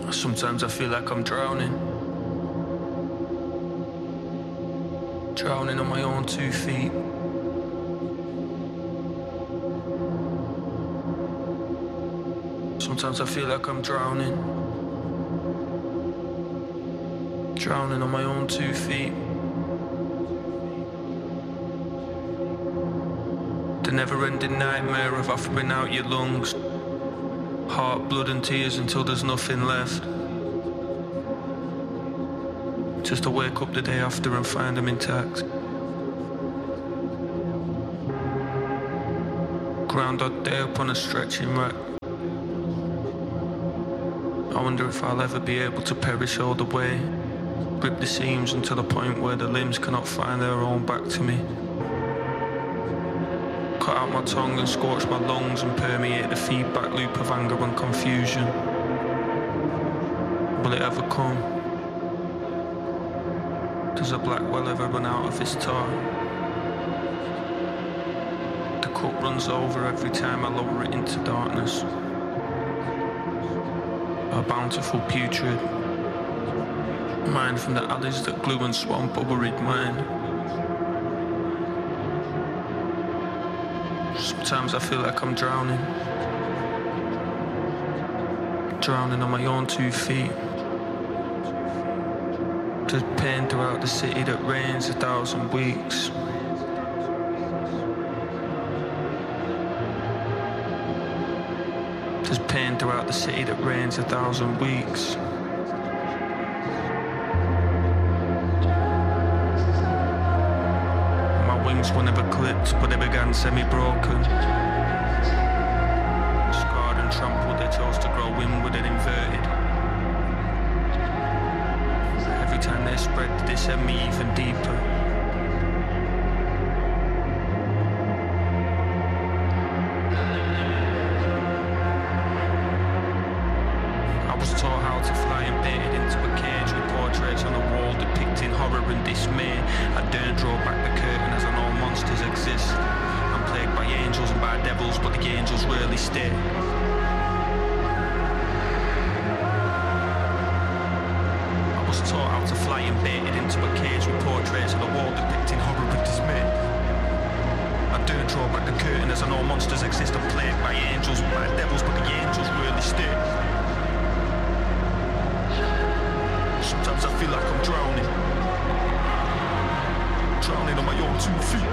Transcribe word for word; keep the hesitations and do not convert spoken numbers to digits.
Sometimes I feel like I'm drowning. Drowning on my own two feet. Sometimes I feel like I'm drowning. Drowning on my own two feet. The never-ending nightmare of offering out your lungs. Heart, blood and tears until there's nothing left. Just to wake up the day after and find them intact. Groundhog Day up on a stretching rack. I wonder if I'll ever be able to perish all the way. Rip the seams until the point where the limbs cannot find their own back to me. Cut out my tongue and scorch my lungs and permeate the feedback loop of anger and confusion. Will it ever come? Does a black well ever run out of its tar? The cup runs over every time I lower it into darkness. A bountiful putrid. Mine from the alleys that glue and swamp a worried mind. Sometimes I feel like I'm drowning. Drowning on my own two feet. There's pain throughout the city that rains a thousand weeks. There's pain throughout the city that rains a thousand weeks. My wings were never clipped, but they began semi-broken. Scarred and trampled, they chose to grow inward and inverted. Every time they spread, they send me even deeper. I was taught how to fly and baited into a cage with portraits on the wall depicting horror and dismay. I daren't draw back the curtain as I know monsters exist. I'm plagued by angels and by devils, but the angels rarely stay. Taught how to fly and baited into a cage with portraits on the wall depicting horror and dismay. I don't draw back the curtain as I know monsters exist. I'm plagued by angels and by devils, but the angels rarely stay. Sometimes I feel like I'm drowning. Drowning on my own two feet.